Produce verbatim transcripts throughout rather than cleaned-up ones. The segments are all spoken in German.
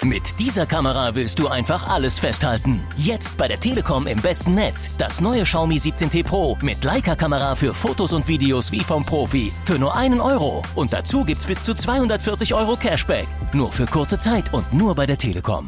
Mit dieser Kamera willst du einfach alles festhalten. Jetzt bei der Telekom im besten Netz. Das neue Xiaomi siebzehn T Pro mit Leica-Kamera für Fotos und Videos wie vom Profi. Für nur einen Euro. Und dazu gibt's bis zu zweihundertvierzig Euro Cashback. Nur für kurze Zeit und nur bei der Telekom.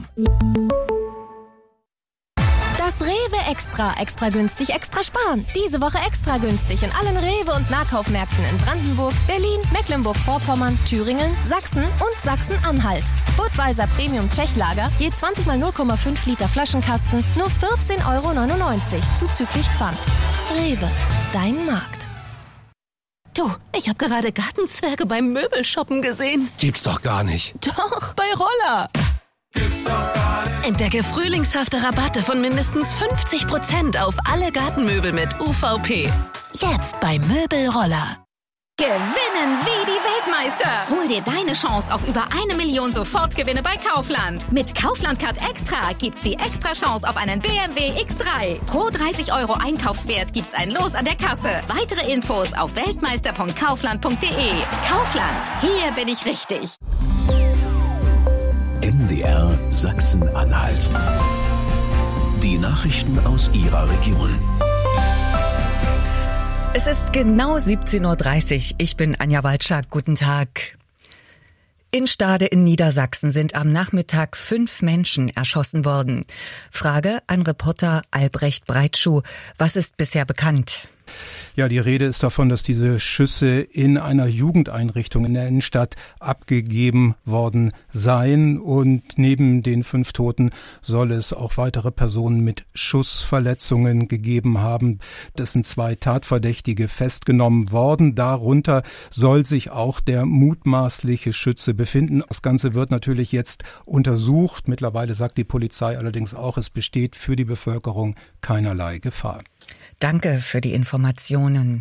Das Rewe Extra. Extra günstig, extra sparen. Diese Woche extra günstig in allen Rewe- und Nahkaufmärkten in Brandenburg, Berlin, Mecklenburg-Vorpommern, Thüringen, Sachsen und Sachsen-Anhalt. Budweiser Premium Tschechlager, je zwanzig mal null Komma fünf Liter Flaschenkasten, nur vierzehn Euro neunundneunzig, zuzüglich Pfand. Rewe, dein Markt. Du, ich habe gerade Gartenzwerge beim Möbelshoppen gesehen. Gibt's doch gar nicht. Doch, bei Roller. Gibt's doch gar nicht. Entdecke frühlingshafte Rabatte von mindestens fünfzig Prozent auf alle Gartenmöbel mit U V P. Jetzt bei Möbelroller. Gewinnen wie die Weltmeister. Hol dir deine Chance auf über eine Million Sofortgewinne bei Kaufland. Mit Kaufland Card Extra gibt's die extra Chance auf einen B M W X drei. Pro dreißig Euro Einkaufswert gibt's ein Los an der Kasse. Weitere Infos auf weltmeister punkt kaufland punkt de. Kaufland, hier bin ich richtig. M D R Sachsen-Anhalt. Die Nachrichten aus Ihrer Region. Es ist genau siebzehn Uhr dreißig. Ich bin Anja Walczak. Guten Tag. In Stade in Niedersachsen sind am Nachmittag fünf Menschen erschossen worden. Frage an Reporter Albrecht Breitschuh. Was ist bisher bekannt? Ja, die Rede ist davon, dass diese Schüsse in einer Jugendeinrichtung in der Innenstadt abgegeben worden seien. Und neben den fünf Toten soll es auch weitere Personen mit Schussverletzungen gegeben haben. Es sind zwei Tatverdächtige festgenommen worden. Darunter soll sich auch der mutmaßliche Schütze befinden. Das Ganze wird natürlich jetzt untersucht. Mittlerweile sagt die Polizei allerdings auch, es besteht für die Bevölkerung keinerlei Gefahr. Danke für die Informationen.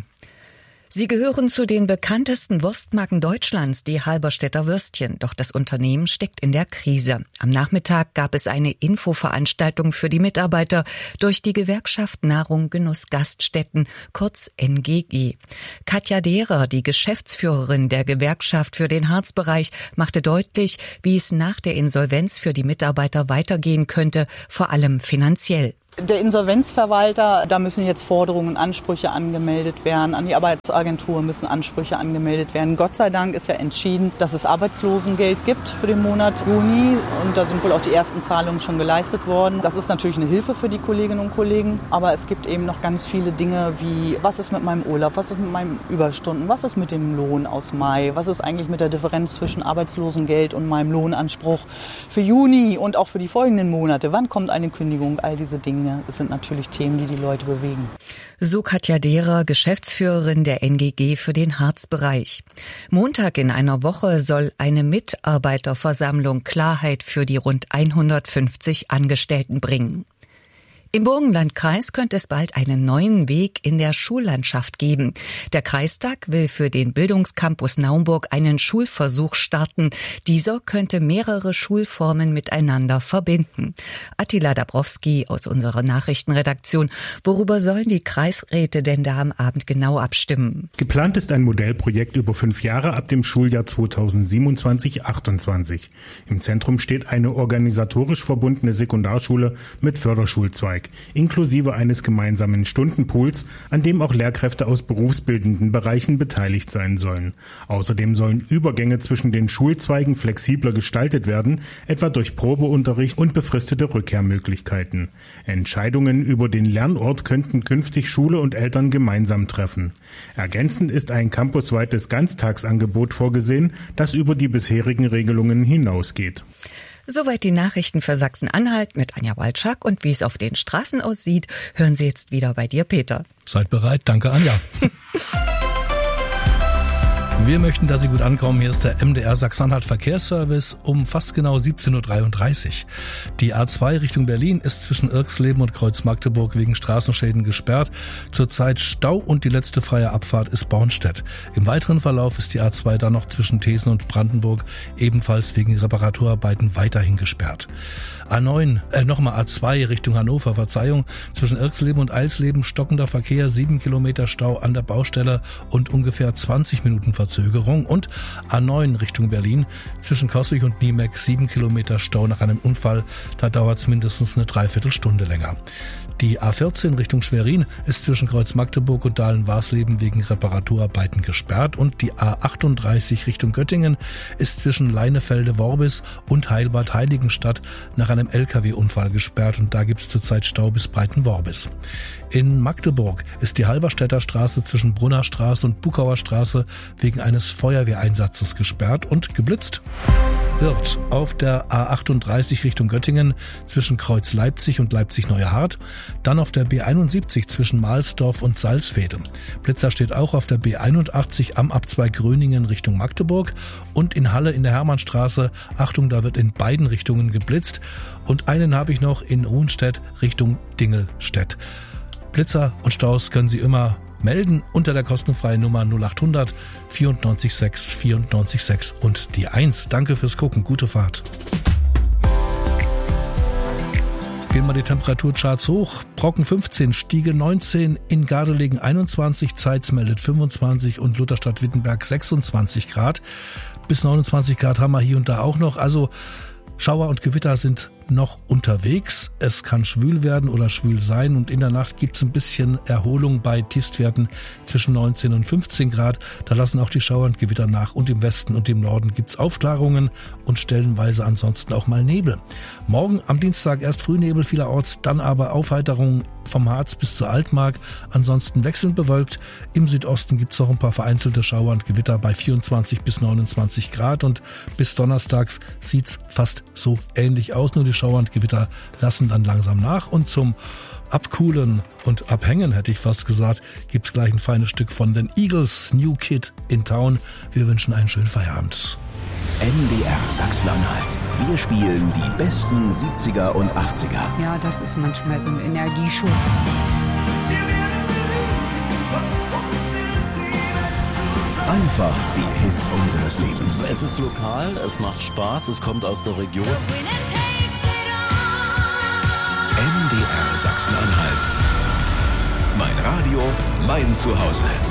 Sie gehören zu den bekanntesten Wurstmarken Deutschlands, die Halberstädter Würstchen. Doch das Unternehmen steckt in der Krise. Am Nachmittag gab es eine Infoveranstaltung für die Mitarbeiter durch die Gewerkschaft Nahrung Genuss Gaststätten, kurz N G G. Katja Dehrer, die Geschäftsführerin der Gewerkschaft für den Harzbereich, machte deutlich, wie es nach der Insolvenz für die Mitarbeiter weitergehen könnte, vor allem finanziell. Der Insolvenzverwalter, da müssen jetzt Forderungen, Ansprüche angemeldet werden. An die Arbeitsagentur müssen Ansprüche angemeldet werden. Gott sei Dank ist ja entschieden, dass es Arbeitslosengeld gibt für den Monat Juni. Und da sind wohl auch die ersten Zahlungen schon geleistet worden. Das ist natürlich eine Hilfe für die Kolleginnen und Kollegen. Aber es gibt eben noch ganz viele Dinge wie, was ist mit meinem Urlaub, was ist mit meinen Überstunden, was ist mit dem Lohn aus Mai, was ist eigentlich mit der Differenz zwischen Arbeitslosengeld und meinem Lohnanspruch für Juni und auch für die folgenden Monate. Wann kommt eine Kündigung? All diese Dinge. Es sind natürlich Themen, die die Leute bewegen. So Katja Dehrer, Geschäftsführerin der N G G für den Harzbereich. Montag in einer Woche soll eine Mitarbeiterversammlung Klarheit für die rund hundertfünfzig Angestellten bringen. Im Burgenlandkreis könnte es bald einen neuen Weg in der Schullandschaft geben. Der Kreistag will für den Bildungscampus Naumburg einen Schulversuch starten. Dieser könnte mehrere Schulformen miteinander verbinden. Attila Dabrowski aus unserer Nachrichtenredaktion. Worüber sollen die Kreisräte denn da am Abend genau abstimmen? Geplant ist ein Modellprojekt über fünf Jahre ab dem Schuljahr zweitausendsiebenundzwanzig achtundzwanzig. Im Zentrum steht eine organisatorisch verbundene Sekundarschule mit Förderschulzweig, inklusive eines gemeinsamen Stundenpools, an dem auch Lehrkräfte aus berufsbildenden Bereichen beteiligt sein sollen. Außerdem sollen Übergänge zwischen den Schulzweigen flexibler gestaltet werden, etwa durch Probeunterricht und befristete Rückkehrmöglichkeiten. Entscheidungen über den Lernort könnten künftig Schule und Eltern gemeinsam treffen. Ergänzend ist ein campusweites Ganztagsangebot vorgesehen, das über die bisherigen Regelungen hinausgeht. Soweit die Nachrichten für Sachsen-Anhalt mit Anja Walczak. Und wie es auf den Straßen aussieht, hören Sie jetzt wieder bei dir, Peter. Seid bereit. Danke, Anja. Wir möchten, dass Sie gut ankommen. Hier ist der M D R Sachsen-Anhalt Verkehrsservice um fast genau siebzehn Uhr dreiunddreißig. Die A zwei Richtung Berlin ist zwischen Irxleben und Kreuz-Magdeburg wegen Straßenschäden gesperrt. Zurzeit Stau und die letzte freie Abfahrt ist Bornstedt. Im weiteren Verlauf ist die A zwei dann noch zwischen Thesen und Brandenburg ebenfalls wegen Reparaturarbeiten weiterhin gesperrt. A neun, äh, nochmal A zwei Richtung Hannover, Verzeihung, zwischen Irxleben und Eilsleben stockender Verkehr, sieben Kilometer Stau an der Baustelle und ungefähr zwanzig Minuten Verzögerung Verzögerung. Und A neun Richtung Berlin zwischen Coswig und Niemeck sieben Kilometer Stau nach einem Unfall. Da dauert es mindestens eine Dreiviertelstunde länger. Die A vierzehn Richtung Schwerin ist zwischen Kreuz Magdeburg und Dahlen-Warsleben wegen Reparaturarbeiten gesperrt und die A achtunddreißig Richtung Göttingen ist zwischen Leinefelde-Worbis und Heilbad-Heiligenstadt nach einem L K W-Unfall gesperrt und da gibt es zurzeit Stau bis Breiten-Worbis. In Magdeburg ist die Halberstädter Straße zwischen Brunner Straße und Buckauer Straße wegen eines Feuerwehreinsatzes gesperrt und geblitzt wird auf der A achtunddreißig Richtung Göttingen zwischen Kreuz Leipzig und Leipzig-Neuerhardt, dann auf der B einundsiebzig zwischen Mahlsdorf und Salzfehde. Blitzer steht auch auf der B einundachtzig am Abzweig Gröningen Richtung Magdeburg und in Halle in der Hermannstraße. Achtung, da wird in beiden Richtungen geblitzt. Und einen habe ich noch in Ruhnstedt Richtung Dingelstedt. Blitzer und Staus können Sie immer melden unter der kostenfreien Nummer null achthundert vierundneunzig sechs vierundneunzig sechs und die eins. Danke fürs Gucken, gute Fahrt. Gehen wir die Temperaturcharts hoch. Brocken fünfzehn, Stiege neunzehn, in Gardelegen einundzwanzig, Zeitz meldet fünfundzwanzig und Lutherstadt-Wittenberg sechsundzwanzig Grad. Bis neunundzwanzig Grad haben wir hier und da auch noch. Also Schauer und Gewitter sind noch unterwegs. Es kann schwül werden oder schwül sein und in der Nacht gibt es ein bisschen Erholung bei Tiefstwerten zwischen neunzehn und fünfzehn Grad. Da lassen auch die Schauer und Gewitter nach und im Westen und im Norden gibt es Aufklarungen und stellenweise ansonsten auch mal Nebel. Morgen am Dienstag erst Frühnebel vielerorts, dann aber Aufheiterung vom Harz bis zur Altmark. Ansonsten wechselnd bewölkt. Im Südosten gibt es noch ein paar vereinzelte Schauer und Gewitter bei vierundzwanzig bis neunundzwanzig Grad und bis donnerstags sieht's fast so ähnlich aus. Nur die Schauer und Gewitter lassen dann langsam nach und zum Abkühlen und Abhängen, hätte ich fast gesagt, gibt's gleich ein feines Stück von den Eagles, New Kid in Town. Wir wünschen einen schönen Feierabend. M D R Sachsen-Anhalt. Wir spielen die besten siebziger und achtziger. Ja, das ist manchmal so ein Energieschub. Einfach die Hits unseres Lebens. Es ist lokal, es macht Spaß, es kommt aus der Region. M D R Sachsen-Anhalt. Mein Radio, mein Zuhause.